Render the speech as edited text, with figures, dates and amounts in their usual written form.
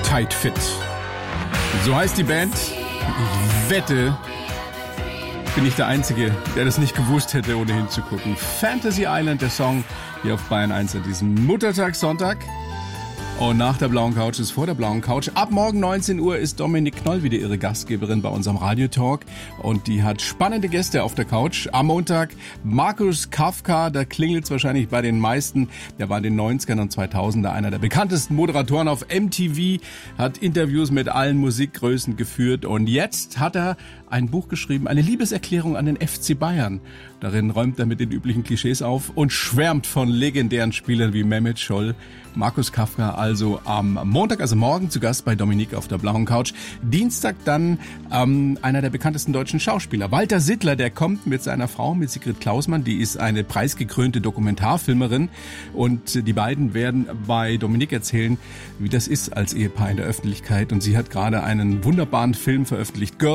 Tight Fit. So heißt die Band. Ich wette, bin ich der Einzige, der das nicht gewusst hätte, ohne hinzugucken. Fantasy Island, der Song hier auf Bayern 1 an diesem Muttertagssonntag. Und nach der blauen Couch ist vor der blauen Couch. Ab morgen 19 Uhr ist Dominik Knoll wieder ihre Gastgeberin bei unserem Radiotalk. Und die hat spannende Gäste auf der Couch. Am Montag Markus Kafka, da klingelt's wahrscheinlich bei den meisten. Der war in den 90ern und 2000er einer der bekanntesten Moderatoren auf MTV, hat Interviews mit allen Musikgrößen geführt. Und jetzt hat er ein Buch geschrieben, eine Liebeserklärung an den FC Bayern. Darin räumt er mit den üblichen Klischees auf und schwärmt von legendären Spielern wie Mehmet Scholl. Markus Kafka also am Montag, also morgen, zu Gast bei Dominik auf der blauen Couch. Dienstag dann einer der bekanntesten deutschen Schauspieler, Walter Sittler, der kommt mit seiner Frau, mit Sigrid Klausmann. Die ist eine preisgekrönte Dokumentarfilmerin. Und die beiden werden bei Dominik erzählen, wie das ist als Ehepaar in der Öffentlichkeit. Und sie hat gerade einen wunderbaren Film veröffentlicht, Girl